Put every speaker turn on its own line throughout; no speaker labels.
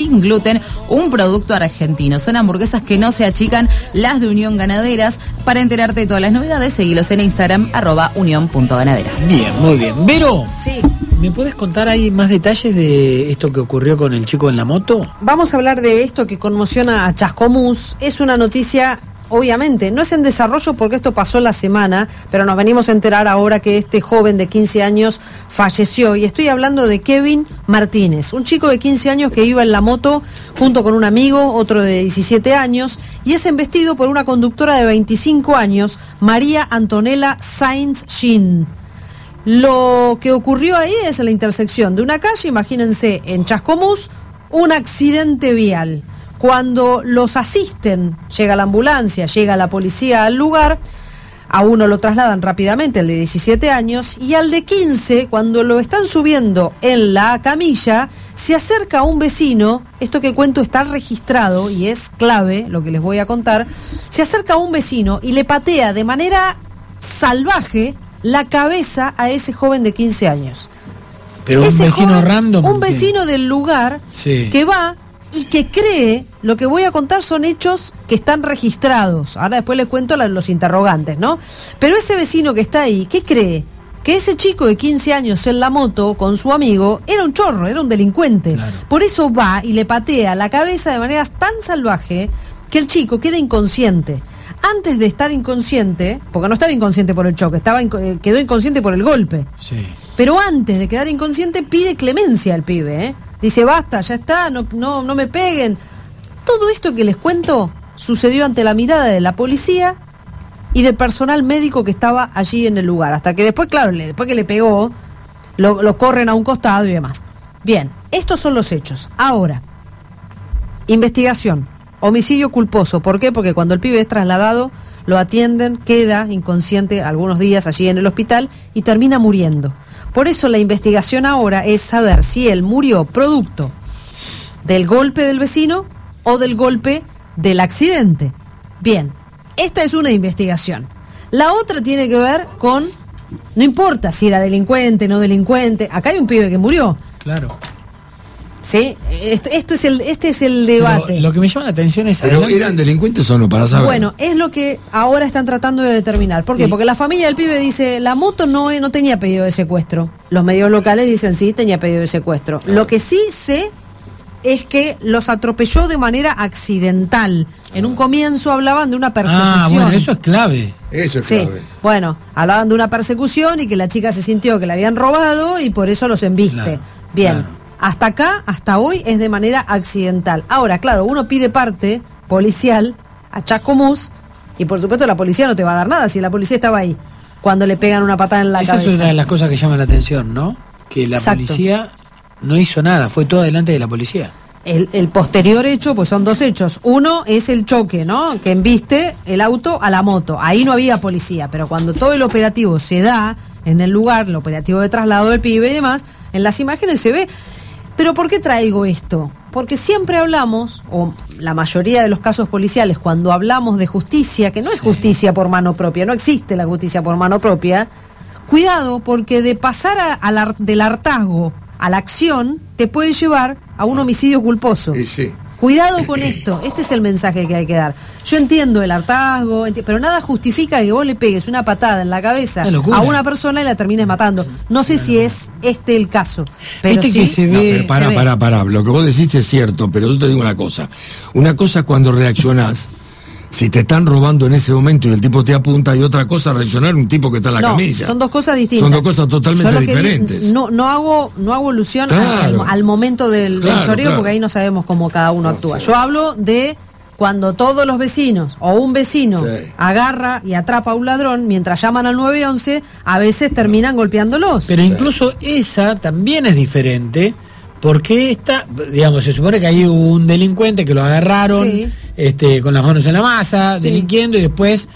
sin gluten, un producto argentino. Son hamburguesas que no se achican, las de Unión Ganaderas. Para enterarte de todas las novedades, seguilos en Instagram, @unión.ganadera.
Bien, muy bien. Vero,
Sí.
¿me puedes contar ahí más detalles de esto que ocurrió con el chico en la moto?
Vamos a hablar de esto que conmociona a Chascomús. Es una noticia, obviamente, no es en desarrollo porque esto pasó la semana, pero nos venimos a enterar ahora que este joven de 15 años falleció. Y estoy hablando de Kevin Martínez, un chico de 15 años que iba en la moto junto con un amigo, otro de 17 años, y es embestido por una conductora de 25 años, María Antonella Sainz Shin. Lo que ocurrió ahí es en la intersección de una calle, imagínense, en Chascomús, un accidente vial. Cuando los asisten, llega la ambulancia, llega la policía al lugar, a uno lo trasladan rápidamente, el de 17 años, y al de 15, cuando lo están subiendo en la camilla, se acerca a un vecino, esto que cuento está registrado y es clave lo que les voy a contar, se acerca a un vecino y le patea de manera salvaje la cabeza a ese joven de 15 años.
Pero un
Ese
vecino
joven,
random.
un vecino del lugar
Sí.
que va y que cree, lo que voy a contar son hechos que están registrados. Ahora después les cuento los interrogantes, ¿no? Pero ese vecino que está ahí, ¿qué cree? Que ese chico de 15 años en la moto con su amigo era un chorro, era un delincuente.
Claro.
Por eso va y le patea la cabeza de manera tan salvaje que el chico queda inconsciente. Antes de estar inconsciente, porque no estaba inconsciente por el choque, quedó inconsciente por el golpe.
Sí.
Pero antes de quedar inconsciente pide clemencia al pibe, ¿eh? Dice, basta, ya está, no me peguen. Todo esto que les cuento sucedió ante la mirada de la policía y del personal médico que estaba allí en el lugar. Hasta que después, claro, después que le pegó, lo corren a un costado y demás. Bien, estos son los hechos. Ahora, investigación, homicidio culposo. ¿Por qué? Porque cuando el pibe es trasladado, lo atienden, queda inconsciente algunos días allí en el hospital y termina muriendo. Por eso la investigación ahora es saber si él murió producto del golpe del vecino o del golpe del accidente. Bien, esta es una investigación. La otra tiene que ver con, no importa si era delincuente, no delincuente, acá hay un pibe que murió.
Claro.
¿Sí? Este es el debate.
Pero lo que me llama la atención es...
¿Pero eran delincuentes o no? Para saber.
Bueno, es lo que ahora están tratando de determinar. ¿Por qué? Porque la familia del pibe dice, la moto no tenía pedido de secuestro. Los medios locales dicen, sí, tenía pedido de secuestro. Lo que sí sé es que los atropelló de manera accidental. En un comienzo hablaban de una persecución.
Ah, bueno, eso es clave.
Eso es
Sí,
clave.
bueno, hablaban de una persecución y que la chica se sintió que la habían robado y por eso los embiste.
Claro,
Bien.
claro.
Hasta acá, hasta hoy, es de manera accidental. Ahora, claro, uno pide parte policial a Chascomús y por supuesto la policía no te va a dar nada si la policía estaba ahí cuando le pegan una patada en la
Esa
cabeza.
es una de las cosas que llama la atención, ¿no? Que la
Exacto.
policía no hizo nada, fue todo delante de la policía.
El posterior hecho, pues son dos hechos. Uno es el choque, ¿no? Que embiste el auto a la moto. Ahí no había policía, pero cuando todo el operativo se da en el lugar, el operativo de traslado del pibe y demás, en las imágenes se ve. Pero ¿por qué traigo esto? Porque siempre hablamos, o la mayoría de los casos policiales, cuando hablamos de justicia, que no es justicia por mano propia, no existe la justicia por mano propia, cuidado, porque de pasar del hartazgo a la acción, te puede llevar a un homicidio culposo.
Sí.
Cuidado con esto, este es el mensaje que hay que dar. Yo entiendo el hartazgo, pero nada justifica que vos le pegues una patada en la cabeza a una persona y la termines matando. No sé si es este el caso, pero
Viste
sí,
que se ve...
No, pero pará. Lo que vos decís es cierto, pero yo te digo una cosa. Una cosa es cuando reaccionás, si te están robando en ese momento y el tipo te apunta, y otra cosa reaccionar un tipo que está en la camilla.
Son dos cosas distintas.
Son dos cosas totalmente diferentes.
No hago alusión al momento del choreo, porque ahí no sabemos cómo cada uno actúa.
Sí.
Yo hablo de cuando todos los vecinos o un vecino agarra y atrapa a un ladrón mientras llaman al 911, a veces terminan golpeándolos.
Pero incluso esa también es diferente, porque esta, digamos, se supone que hay un delincuente que lo agarraron con las manos en la masa, delinquiendo, y después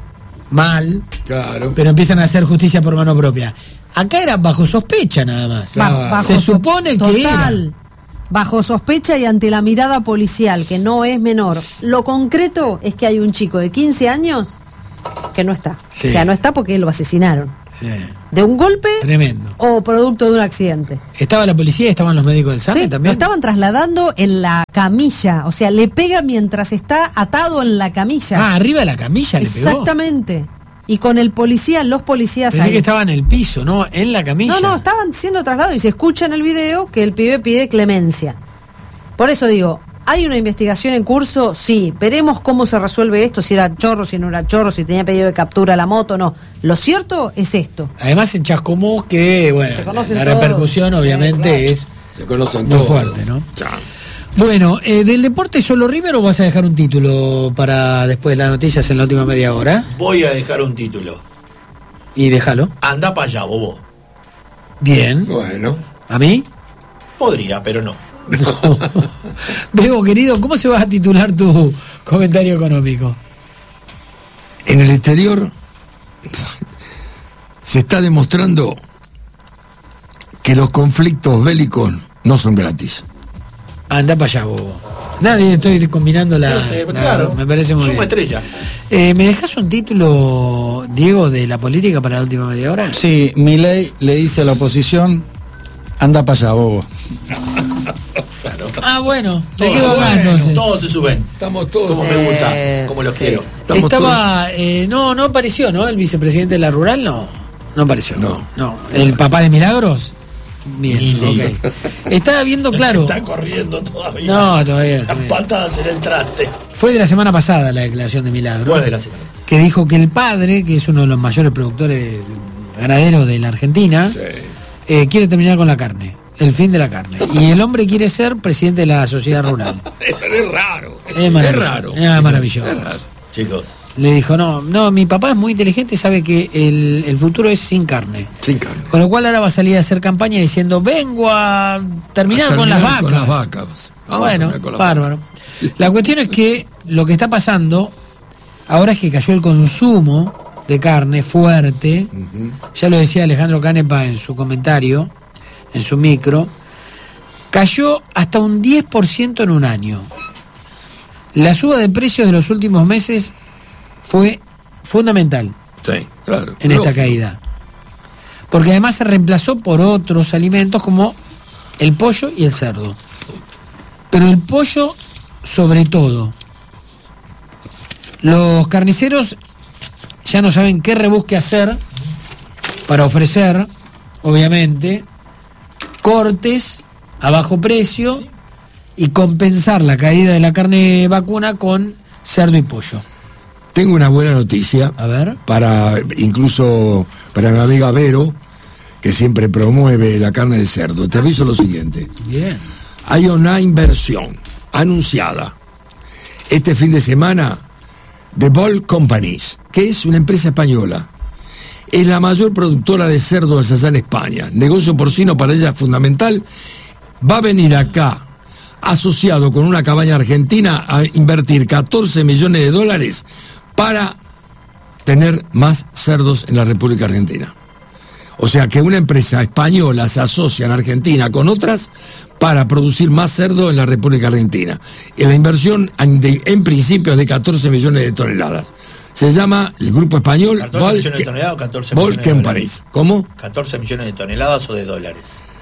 mal, pero empiezan a hacer justicia por mano propia. Acá era bajo sospecha nada más. Se supone que era
bajo sospecha y ante la mirada policial, que no es menor. Lo concreto es que hay un chico de 15 años que no está. O sea, no está porque lo asesinaron.
Sí.
¿De un golpe?
Tremendo.
¿O producto de un accidente?
¿Estaba la policía y estaban los médicos del SAME
Sí,
también?
lo estaban trasladando en la camilla. O sea, le pega mientras está atado en la camilla.
Ah, arriba de la camilla le pegó.
Exactamente. Y con el policía, los policías
Pensé
ahí.
que estaba en el piso, ¿no? En la camilla.
No, estaban siendo trasladados y se escucha en el video que el pibe pide clemencia. Por eso digo, ¿hay una investigación en curso? Sí. Veremos cómo se resuelve esto, si era chorro, si no era chorro, si tenía pedido de captura la moto, no. Lo cierto es esto.
Además en Chascomús que, bueno,
Se conocen
la
todos.
repercusión obviamente
Claro.
es
Se conocen
muy
todos.
fuerte, ¿no?
Chao.
Bueno, ¿del deporte solo River o vas a dejar un título para después de las noticias en la última media hora?
Voy a dejar un título.
Y déjalo.
Anda para allá, bobo.
Bien.
Bueno.
¿A mí?
Podría, pero no.
Bebo, querido, ¿cómo se va a titular tu comentario económico?
En el exterior se está demostrando que los conflictos bélicos no son gratis.
Anda para allá, bobo. Nadie, estoy combinando
Claro,
me parece muy
suma
bien.
estrella.
¿Me dejas un título, Diego, de la política para la última media hora?
Sí, Milei le dice a la oposición, anda para allá, bobo.
Ah, bueno, te
Todos,
quedo acá
bueno,
entonces.
todos se suben.
Estamos todos.
Como me gusta, como lo
sí.
quiero.
Estamos
Estaba, no apareció, ¿no? El vicepresidente de la Rural, no apareció.
No.
¿El papá de Milagros? Bien,
Milei.
ok. Estaba viendo, claro.
Está corriendo todavía.
No, todavía.
Las patadas en el traste.
Fue de la semana pasada la declaración de Milagros.
¿Cuál de la semana?
Que dijo que el padre, que es uno de los mayores productores ganaderos de la Argentina, quiere terminar con la carne, el fin de la carne. Y el hombre quiere ser presidente de la sociedad rural.
Pero es raro.
Es maravilloso. Es maravilloso.
Es raro.
Chicos,
Le dijo, no, mi papá es muy inteligente y sabe que el futuro es sin carne.
Sin carne.
Con lo cual ahora va a salir a hacer campaña diciendo, vengo a terminar con las vacas.
Con las vacas. Vamos a
Bueno,
terminar con las
bárbaro.
vacas. Sí.
La cuestión es que lo que está pasando ahora es que cayó el consumo de carne fuerte. Ya lo decía Alejandro Canepa en su comentario, en su micro. Cayó hasta un 10% en un año. La suba de precios de los últimos meses fue fundamental
Sí, claro.
en esta caída. Porque además se reemplazó por otros alimentos como el pollo y el cerdo. Pero el pollo sobre todo. Los carniceros ya no saben qué rebusque hacer para ofrecer, obviamente, cortes a bajo precio y compensar la caída de la carne vacuna con cerdo y pollo.
Tengo una buena noticia.
A ver.
Incluso para mi amiga Vero, que siempre promueve la carne de cerdo. Te aviso lo siguiente.
Bien.
Hay una inversión anunciada este fin de semana de Bold Companies, que es una empresa española. Es la mayor productora de cerdos allá en España. Negocio porcino para ella es fundamental. Va a venir acá, asociado con una cabaña argentina, a invertir 14 millones de dólares para tener más cerdos en la República Argentina. O sea que una empresa española se asocia en Argentina con otras para producir más cerdo en la República Argentina. Y la inversión en principio es de 14 millones de toneladas. Se llama el grupo español
14 millones de toneladas o 14
Bold
millones de
Companies.
dólares.
¿Cómo?
14 millones de toneladas o de dólares.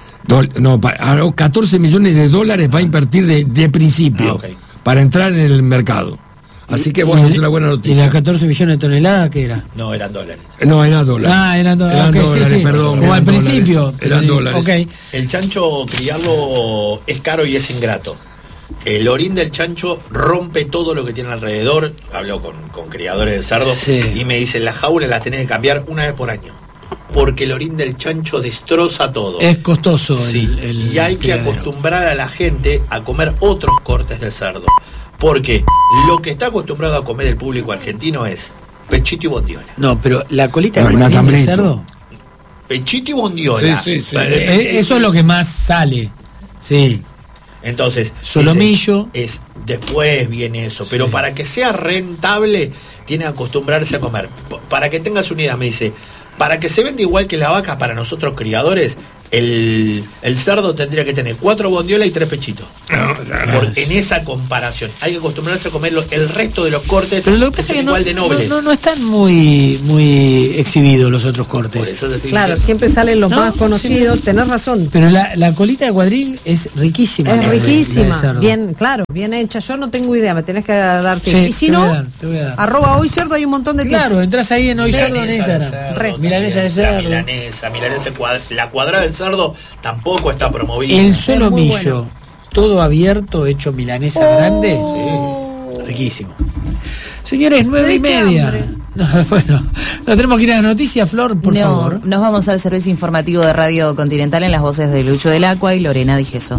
14 millones de dólares va a invertir de principio
ok.
para entrar en el mercado. Así que bueno, es una buena
¿Y
noticia.
las 14 millones de toneladas qué era?
No, eran dólares.
No, eran dólares.
Ah, eran dólares.
Eran
Ok, sí,
dólares,
sí.
perdón.
Como al
eran dólares.
principio.
Eran dólares.
Ok.
El chancho criarlo es caro y es ingrato. El orín del chancho rompe todo lo que tiene alrededor. Hablo con criadores de cerdo
Sí.
y me dicen, las jaulas las tenés que cambiar una vez por año. Porque el orín del chancho destroza todo.
Es costoso.
Sí, y hay que
criadero.
acostumbrar a la gente a comer otros cortes de cerdo. Porque lo que está acostumbrado a comer el público argentino es pechito y bondiola.
No, pero la colita
No,
de
y
maní de
matambrito.
cerdo,
Pechito y bondiola.
Sí, sí, sí.
eso es lo que más sale. Sí.
Entonces,
Solomillo.
después viene eso. Pero para que sea rentable, tiene que acostumbrarse a comer. Para que tengas una idea, me dice, para que se venda igual que la vaca para nosotros criadores, el cerdo tendría que tener 4 bondiolas y 3 pechitos. En esa comparación. Hay que acostumbrarse a comerlo. El resto de los cortes
pero lo que pasa es que
igual de nobles.
No están muy exhibidos los otros cortes.
Por eso te estoy
Claro,
diciendo.
siempre salen los
No,
más conocidos,
sí.
Tenés razón.
Pero la colita de cuadril es riquísima.
Es
la de
riquísima,
cerdo.
bien, claro, bien hecha. Yo no tengo idea, me tenés que dar tips.
Sí,
Y si
te
no,
voy a dar, te voy a dar.
@hoycerdo hay un montón de tips.
Claro, entras ahí en Hoy
Sí.
Cerdo en
Milanesa de
Instagram.
cerdo
Milanesa de
también,
cerdo.
milanesa la cuadrada del cerdo tampoco está promovida.
El
muy
solomillo,
bueno.
todo abierto, hecho milanesa grande. Riquísimo. Señores, 9:30. No, bueno, nos tenemos que ir a la noticia, Flor, por favor.
Nos vamos al servicio informativo de Radio Continental en las voces de Lucho del Acua y Lorena Digeso.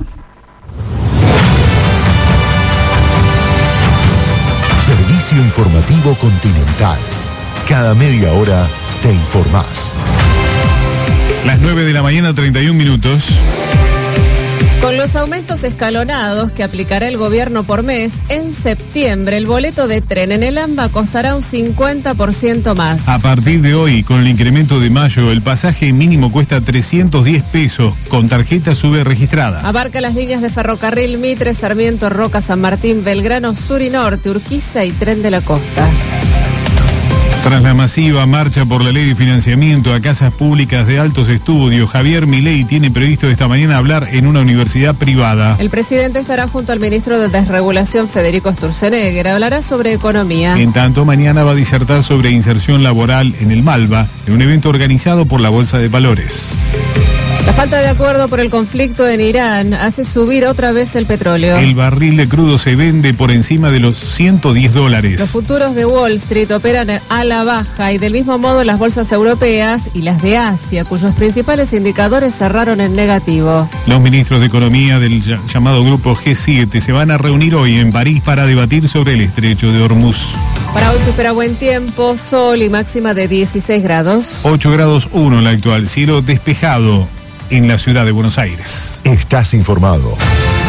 Servicio informativo Continental. Cada media hora te informás.
Las 9 de la mañana, 31 minutos.
Con los aumentos escalonados que aplicará el gobierno por mes, en septiembre el boleto de tren en el AMBA costará un 50% más.
A partir de hoy, con el incremento de mayo, el pasaje mínimo cuesta 310 pesos, con tarjeta SUBE registrada.
Abarca las líneas de ferrocarril Mitre, Sarmiento, Roca, San Martín, Belgrano, Sur y Norte, Urquiza y Tren de la Costa.
Tras la masiva marcha por la ley de financiamiento a casas públicas de altos estudios, Javier Milei tiene previsto esta mañana hablar en una universidad privada.
El presidente estará junto al ministro de Desregulación, Federico Sturzenegger. Hablará sobre economía.
En tanto, mañana va a disertar sobre inserción laboral en el Malva, en un evento organizado por la Bolsa de Valores.
La falta de acuerdo por el conflicto en Irán hace subir otra vez el petróleo.
El barril de crudo se vende por encima de los $110.
Los futuros de Wall Street operan a la baja y del mismo modo las bolsas europeas y las de Asia, cuyos principales indicadores cerraron en negativo.
Los ministros de Economía del llamado Grupo G7 se van a reunir hoy en París para debatir sobre el estrecho de Hormuz.
Para hoy se espera buen tiempo, sol y máxima de 16 grados.
8 grados 1 la actual, cielo despejado en la ciudad de Buenos Aires.
Estás informado.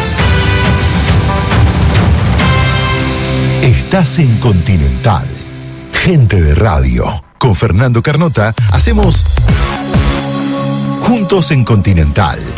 Estás en Continental. Gente de radio. Con Fernando Carnota hacemos Juntos en Continental.